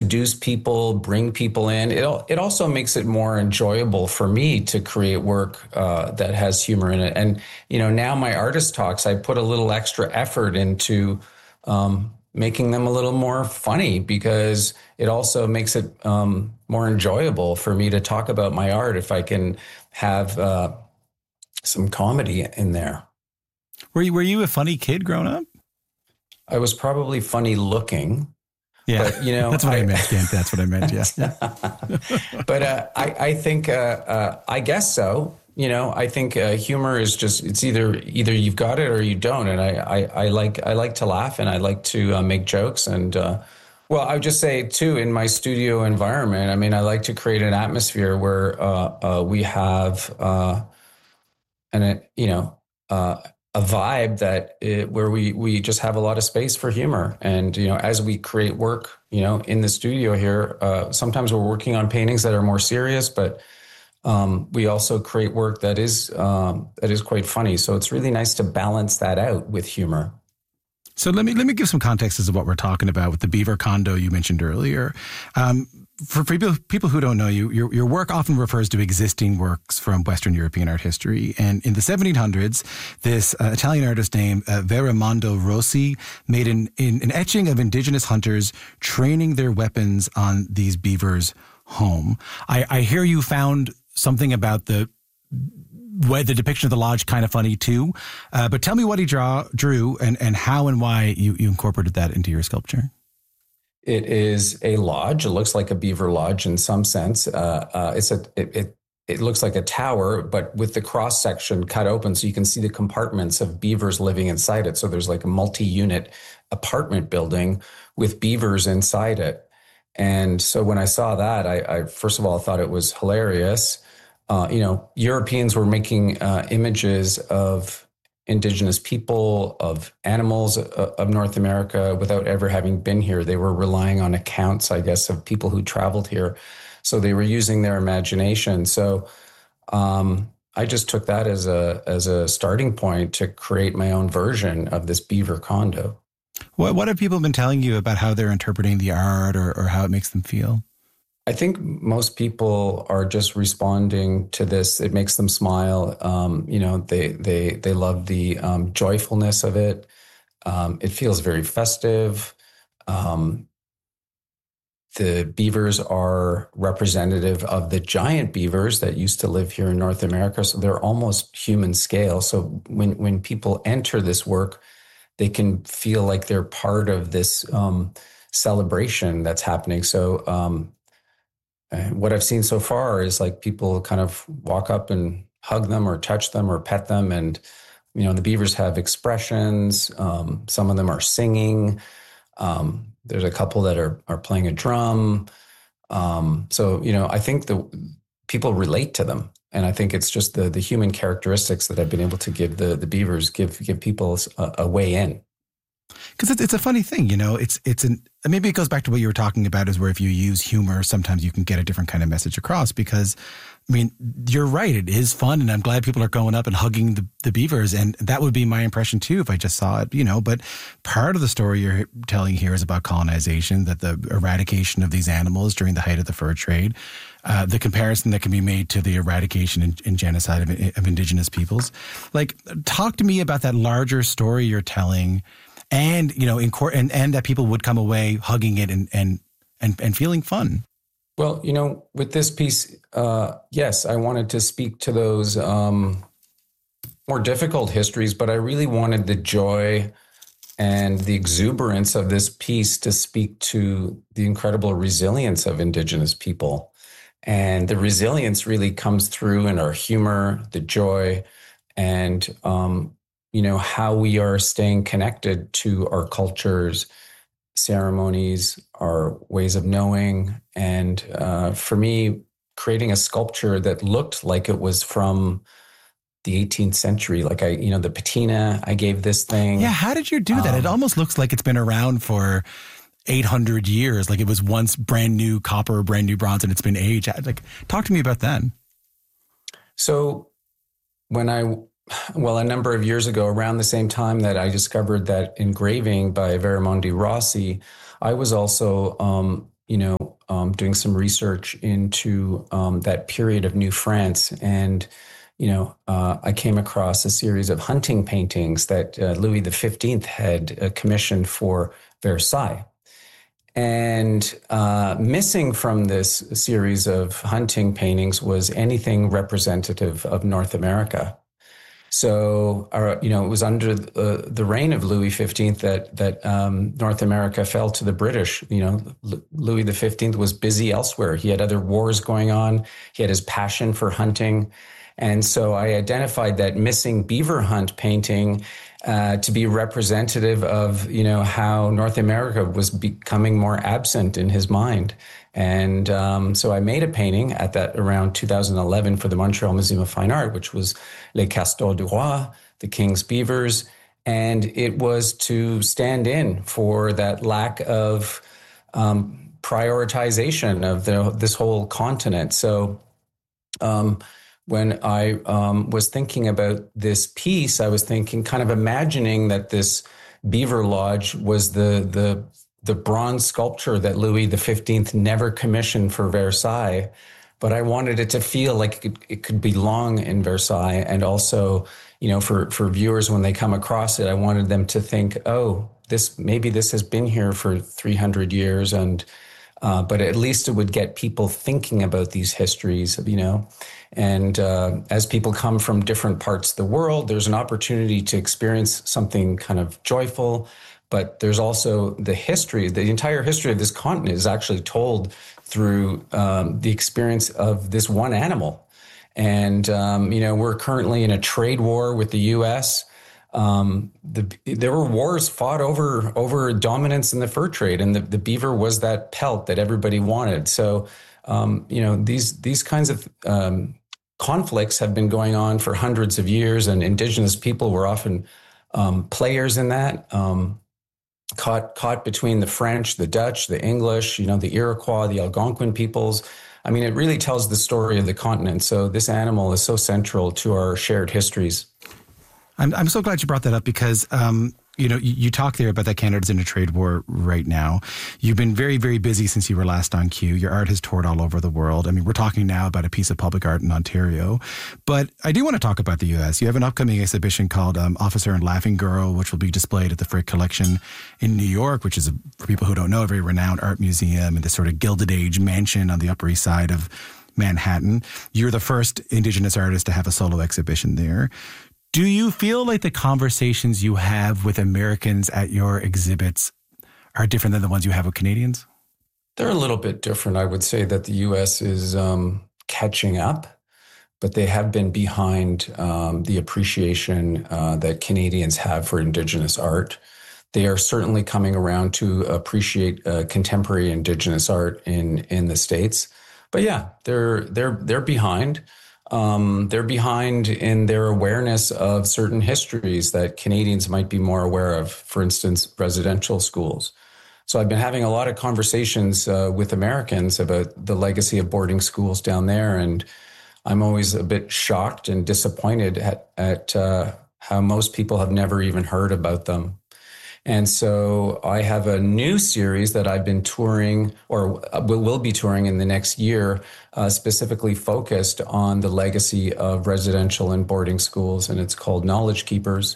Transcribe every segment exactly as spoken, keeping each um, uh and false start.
seduce people, bring people in. It it also makes it more enjoyable for me to create work uh, that has humor in it. And you know, now my artist talks, I put a little extra effort into um, making them a little more funny, because it also makes it um, more enjoyable for me to talk about my art if I can have uh, some comedy in there. Were you were you a funny kid growing up? I was probably funny looking. Yeah, but, you know, that's what I, I meant. Kent. That's what I meant. Yeah. but uh, I, I think, uh, uh, I guess so. You know, I think uh, humor is just, it's either either you've got it or you don't. And I, I, I like I like to laugh, and I like to uh, make jokes. And uh, well, I would just say too, in my studio environment, I mean, I like to create an atmosphere where uh, uh, we have, uh, and you know, uh, a vibe that it, where we we just have a lot of space for humor. And you know, as we create work, you know, in the studio here, uh, sometimes we're working on paintings that are more serious, but um, we also create work that is um, that is quite funny. So it's really nice to balance that out with humor. So let me let me give some context as to what we're talking about with the Beaver Condo you mentioned earlier. Um, for people people who don't know you, your your work often refers to existing works from Western European art history. And in the seventeen hundreds, this uh, Italian artist named uh, Verimondo Rossi made an, in, an etching of indigenous hunters training their weapons on these beavers' home. I, I hear you found something about the where the depiction of the lodge kind of funny too. Uh, but tell me what he draw, drew and, and how and why you, you incorporated that into your sculpture. It is a lodge. It looks like a beaver lodge in some sense. Uh, uh, it's a it, it it looks like a tower, but with the cross section cut open, so you can see the compartments of beavers living inside it. So there's like a multi-unit apartment building with beavers inside it. And so when I saw that, I, I first of all thought it was hilarious. Uh, you know, Europeans were making uh, images of indigenous people, of animals uh, of North America without ever having been here. They were relying on accounts, I guess, of people who traveled here. So they were using their imagination. So um, I just took that as a as a starting point to create my own version of this beaver condo. What what have people been telling you about how they're interpreting the art, or, or how it makes them feel? I think most people are just responding to this. It makes them smile. Um, you know, they they they love the um, joyfulness of it. Um, it feels very festive. Um, the beavers are representative of the giant beavers that used to live here in North America, so they're almost human scale. So when when people enter this work, they can feel like they're part of this um, celebration that's happening. So. Um, And what I've seen so far is like people kind of walk up and hug them or touch them or pet them. And, you know, the beavers have expressions. Um, some of them are singing. Um, there's a couple that are, are playing a drum. Um, so, you know, I think the people relate to them. And I think it's just the the human characteristics that I've been able to give the, the beavers, give, give people a, a way in. Because it's, it's a funny thing, you know, it's, it's an, maybe it goes back to what you were talking about, is where if you use humor, sometimes you can get a different kind of message across. Because, I mean, you're right, it is fun, and I'm glad people are going up and hugging the, the beavers. And that would be my impression too, if I just saw it, you know. But part of the story you're telling here is about colonization, that the eradication of these animals during the height of the fur trade, uh, the comparison that can be made to the eradication and, and genocide of, of indigenous peoples. Like, talk to me about that larger story you're telling. And, you know, in court, and, and that people would come away hugging it and, and, and, and feeling fun. Well, you know, with this piece, uh, yes, I wanted to speak to those um, more difficult histories, but I really wanted the joy and the exuberance of this piece to speak to the incredible resilience of Indigenous people. And the resilience really comes through in our humor, the joy, and um you know, how we are staying connected to our cultures, ceremonies, our ways of knowing. And uh, for me, creating a sculpture that looked like it was from the eighteenth century, like I, you know, the patina, I gave this thing. Yeah, how did you do that? Um, it almost looks like it's been around for eight hundred years, like it was once brand new copper, brand new bronze, and it's been aged. Like, talk to me about that. So when I... Well, a number of years ago, around the same time that I discovered that engraving by Verimondo Rossi, I was also, um, you know, um, doing some research into um, that period of New France. And, you know, uh, I came across a series of hunting paintings that uh, Louis the fifteenth had uh, commissioned for Versailles. And uh, missing from this series of hunting paintings was anything representative of North America. So, our, you know, it was under the, the reign of Louis the fifteenth that that um, North America fell to the British. You know, L- Louis the fifteenth was busy elsewhere. He had other wars going on. He had his passion for hunting. And so I identified that missing beaver hunt painting uh, to be representative of, you know, how North America was becoming more absent in his mind. And um, so I made a painting at that around two thousand eleven for the Montreal Museum of Fine Art, which was Les Castors du Roi, the King's Beavers. And it was to stand in for that lack of um, prioritization of the, this whole continent. So um, when I um, was thinking about this piece, I was thinking, kind of imagining that this beaver lodge was the the the bronze sculpture that Louis the fifteenth never commissioned for Versailles, but I wanted it to feel like it could, it could belong in Versailles. And also, you know, for, for viewers, when they come across it, I wanted them to think, oh, this, maybe this has been here for three hundred years. And, uh, but at least it would get people thinking about these histories, you know. And uh, as people come from different parts of the world, there's an opportunity to experience something kind of joyful. But there's also the history, the entire history of this continent is actually told through um, the experience of this one animal. And, um, you know, we're currently in a trade war with the U S. Um, the, there were wars fought over over dominance in the fur trade, and the, the beaver was that pelt that everybody wanted. So, um, you know, these these kinds of um, conflicts have been going on for hundreds of years, and Indigenous people were often um, players in that. Um, Caught caught between the French, the Dutch, the English, you know, the Iroquois, the Algonquin peoples. I mean, it really tells the story of the continent. So this animal is so central to our shared histories. I'm I'm so glad you brought that up because, um, you know, you, you talk there about that Canada's in a trade war right now. You've been very, very busy since you were last on Q. Your art has toured all over the world. I mean, we're talking now about a piece of public art in Ontario. But I do want to talk about the U S. You have an upcoming exhibition called um, Officer and Laughing Girl, which will be displayed at the Frick Collection in New York, which is, a, for people who don't know, a very renowned art museum and this sort of Gilded Age mansion on the Upper East Side of Manhattan. You're the first Indigenous artist to have a solo exhibition there. Do you feel like the conversations you have with Americans at your exhibits are different than the ones you have with Canadians? They're a little bit different. I would say that the U S is um, catching up, but they have been behind um, the appreciation uh, that Canadians have for Indigenous art. They are certainly coming around to appreciate uh, contemporary Indigenous art in in the States. But yeah, they're they're they're behind. Um, they're behind in their awareness of certain histories that Canadians might be more aware of, for instance, residential schools. So I've been having a lot of conversations uh, with Americans about the legacy of boarding schools down there, and I'm always a bit shocked and disappointed at, at uh, how most people have never even heard about them. And so I have a new series that I've been touring or will, will be touring in the next year, uh, specifically focused on the legacy of residential and boarding schools. And it's called Knowledge Keepers.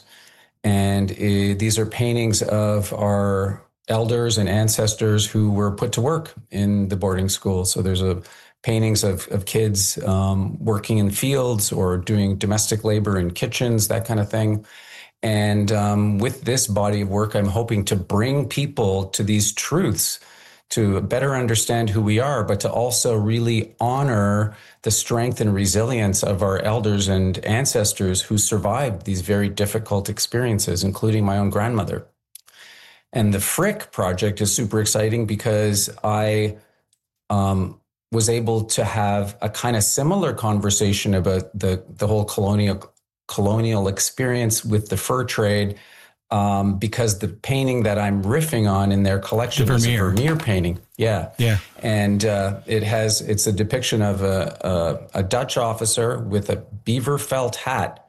And it, these are paintings of our elders and ancestors who were put to work in the boarding school. So there's a paintings of, of kids um, working in fields or doing domestic labor in kitchens, that kind of thing. And um, with this body of work, I'm hoping to bring people to these truths to better understand who we are, but to also really honor the strength and resilience of our elders and ancestors who survived these very difficult experiences, including my own grandmother. And the Frick project is super exciting because I um, was able to have a kind of similar conversation about the, the whole colonial colonial experience with the fur trade, um, because the painting that I'm riffing on in their collection the is a Vermeer. Vermeer painting. Yeah. Yeah. And uh, it has, it's a depiction of a, a, a Dutch officer with a beaver felt hat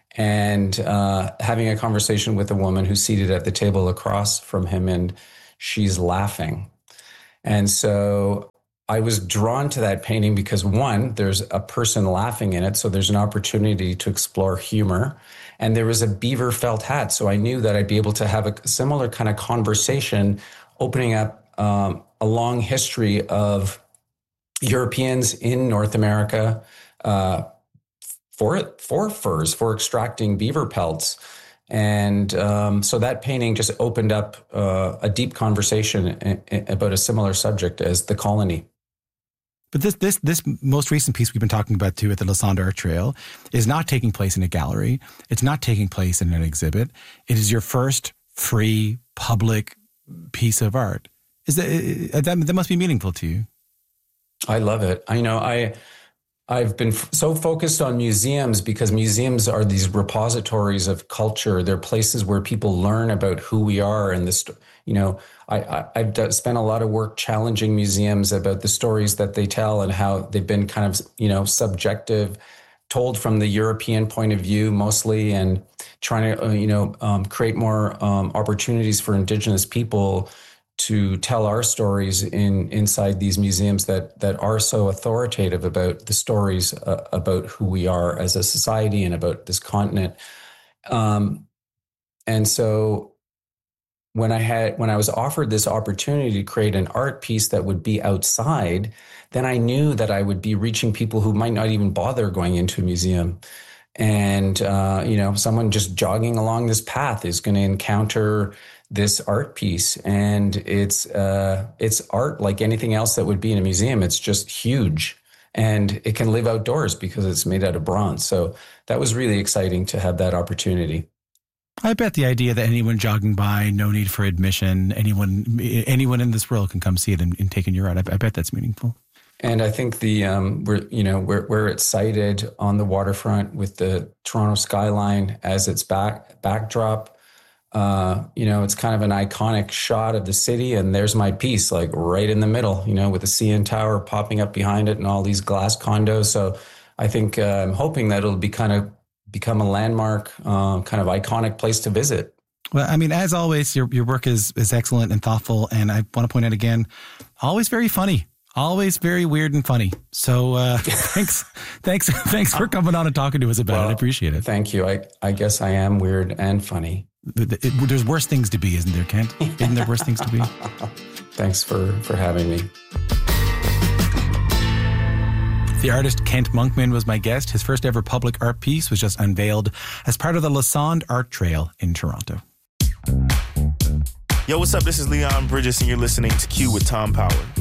and uh, having a conversation with a woman who's seated at the table across from him, and she's laughing. And so I was drawn to that painting because, one, there's a person laughing in it, so there's an opportunity to explore humor. And there was a beaver felt hat, so I knew that I'd be able to have a similar kind of conversation, opening up um, a long history of Europeans in North America uh, for for furs, for extracting beaver pelts. And um, so that painting just opened up uh, a deep conversation in, in, about a similar subject as the colony. But this this this most recent piece we've been talking about too at the Lassonde Art Trail is not taking place in a gallery. It's not taking place in an exhibit. It is your first free public piece of art. Is that that, that must be meaningful to you? I love it. I know I I've been f- so focused on museums because museums are these repositories of culture. They're places where people learn about who we are and this. You know, I, I, I've d- spent a lot of work challenging museums about the stories that they tell and how they've been kind of, you know, subjective, told from the European point of view mostly, and trying to, uh, you know, um, create more um, opportunities for Indigenous people to tell our stories in inside these museums that that are so authoritative about the stories uh, about who we are as a society and about this continent. Um, and so when I had when I was offered this opportunity to create an art piece that would be outside, then I knew that I would be reaching people who might not even bother going into a museum. And, uh, you know, someone just jogging along this path is going to encounter this art piece. And it's uh, it's art like anything else that would be in a museum. It's just huge. And it can live outdoors because it's made out of bronze. So that was really exciting to have that opportunity. I bet the idea that anyone jogging by, no need for admission, anyone anyone in this world can come see it and, and take in your art. I, I bet that's meaningful. And I think the um, we're you know where where it's sited on the waterfront with the Toronto skyline as its back backdrop, uh, you know, it's kind of an iconic shot of the city. And there's my piece, like right in the middle, you know, with the C N Tower popping up behind it and all these glass condos. So I think uh, I'm hoping that it'll be kind of become a landmark, uh, kind of iconic place to visit. Well, I mean, as always, your your work is is excellent and thoughtful, and I want to point out again, always very funny. Always very weird and funny. So uh, thanks, thanks, thanks for coming on and talking to us about well, it. I appreciate it. Thank you. I, I guess I am weird and funny. It, it, there's worse things to be, isn't there, Kent? Isn't there worse things to be? Thanks for, for having me. The artist Kent Monkman was my guest. His first ever public art piece was just unveiled as part of the Lassonde Art Trail in Toronto. Yo, what's up? This is Leon Bridges, and you're listening to Q with Tom Power.